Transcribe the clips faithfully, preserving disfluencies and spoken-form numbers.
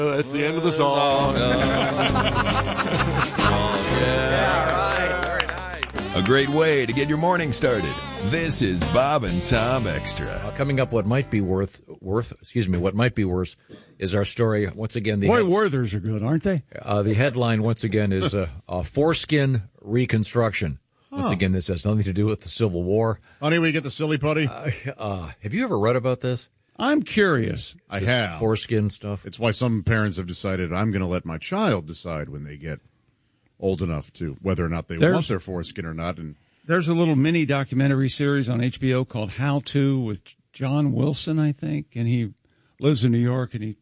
That's the end of the song. A great way to get your morning started. This is Bob and Tom Extra. Uh, coming up, what might be worth, worth, excuse me, what might be worse is our story. Once again, the Boy, head, Werthers are good, aren't they? uh, the headline once again is uh, uh, foreskin reconstruction. Once Huh. again, this has nothing to do with the Civil War. Honey, we get the silly putty. Uh, uh, have you ever read about this? I'm curious. I This have. foreskin stuff. It's why some parents have decided I'm going to let my child decide when they get old enough to whether or not they There's- want their foreskin or not. And There's a little mini documentary series on H B O called How To with John Wilson, I think, and he lives in New York, and he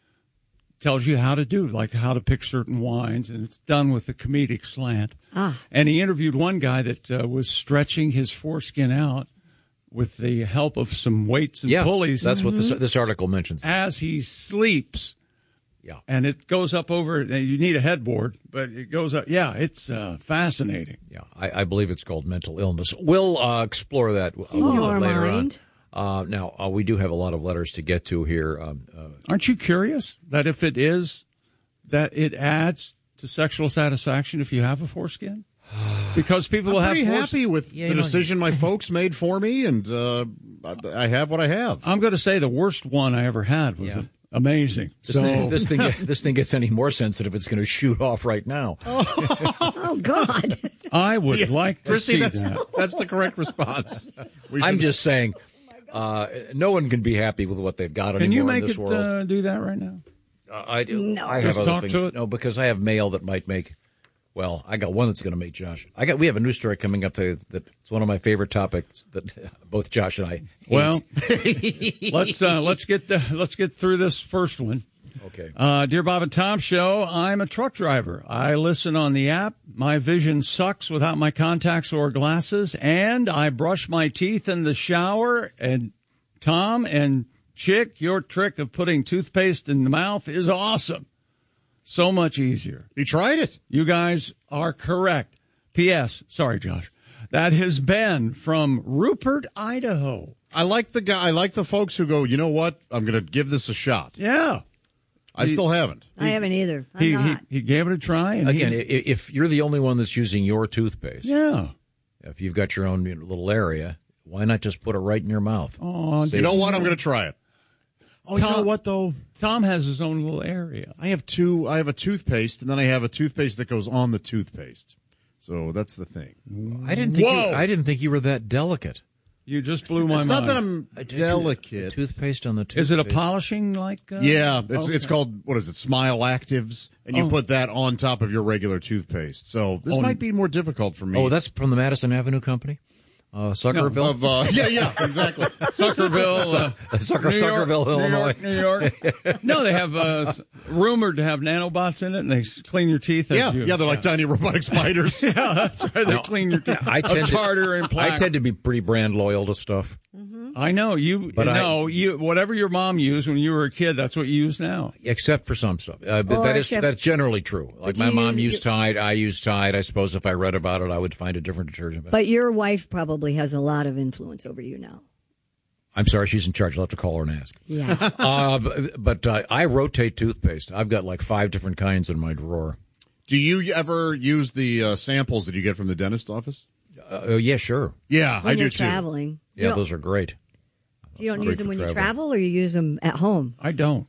tells you how to do, like how to pick certain wines, and it's done with a comedic slant. Ah. And he interviewed one guy that uh, was stretching his foreskin out with the help of some weights and Yeah, pulleys. that's what this, this article mentions. As he sleeps. Yeah. And it goes up over, you need a headboard, but it goes up. Yeah, it's uh, fascinating. Yeah, I, I believe it's called mental illness. We'll uh, explore that a little your bit later mind. on. Uh, now, uh, we do have a lot of letters to get to here. Um, uh, Aren't you curious that if it is, that it adds to sexual satisfaction if you have a foreskin? Because people I'm will have pretty fores- happy with Yeah, the you know- decision my folks made for me, and uh, I I have what I have. I'm going to say the worst one I ever had was Yeah. amazing. this, so, thing, this, thing, this thing gets any more sensitive, it's going to shoot off right now. Oh, God. I would Yeah, like to Christy, see that's, that. that's the correct response. We I'm should- just saying, uh, no one can be happy with what they've got Can you anymore in make this it world. uh, do that right now? Uh, I do. No. I have Just other talk things. to it? No, because I have mail that might make. Well, I got one that's going to make Josh. I got. We have a news story coming up today that it's one of my favorite topics that both Josh and I hate. Well, let's uh, let's get the let's get through this first one. okay. Uh, Dear Bob and Tom Show, I'm a truck driver. I listen on the app. My vision sucks without my contacts or glasses, and I brush my teeth in the shower. And Tom and Chick, your trick of putting toothpaste in the mouth is awesome. So much easier. You tried it. You guys are correct. P S. Sorry, Josh. That has been from Rupert, Idaho. I like the guy. I like the folks who go, you know what? I'm going to give this a shot. Yeah. I still haven't. I haven't either. I'm He, he not. he gave it a try. And Again, he, i- if you're the only one that's using your toothpaste, yeah. if you've got your own you know, little area, why not just put it right in your mouth? Oh, You know what? I'm going to try it. Oh, you know Tom- what though? Tom has his own little area. I have two. I have a toothpaste, and then I have a toothpaste that goes on the toothpaste. So that's the thing. I didn't think. You, Whoa. I didn't think you were that delicate. You just blew my It's mind. not that I'm delicate. Toothpaste on the toothpaste. Is it a polishing like? Uh, Yeah, it's okay. it's called, what is it, Smile Actives, and you Oh. put that on top of your regular toothpaste. So this Oh, might be more difficult for me. Oh, that's from the Madison Avenue Company, uh, Suckerville. of uh, yeah, yeah, exactly. Suckerville, uh, Sucker, New York, Suckerville, New Illinois. York, New York. No, they have uh, s- rumored to have nanobots in it, and they s- clean your teeth. as Yeah, you, yeah, they're like tiny robotic spiders. yeah, that's right. They clean your teeth. I tend of tartar and to, plaque. I tend to be pretty brand loyal to stuff. I know you. But I- no, you. Whatever your mom used when you were a kid, that's what you use now. Except for some stuff. Uh, but Or that is except- that's generally true. Like But my you mom use- used you- Tide, I use Tide. I suppose if I read about it, I would find a different detergent. But your wife probably has a lot of influence over you now. I'm sorry, she's in charge. I'll have to call her and ask. Yeah. uh, but but uh, I rotate toothpaste. I've got like five different kinds in my drawer. Do you ever use the uh, samples that you get from the dentist office? Uh, yeah, sure. Yeah, when I you're do too. traveling. Yeah, you don't, those are great. you don't Great use them for when you travel. travel, or you use them at home? I don't.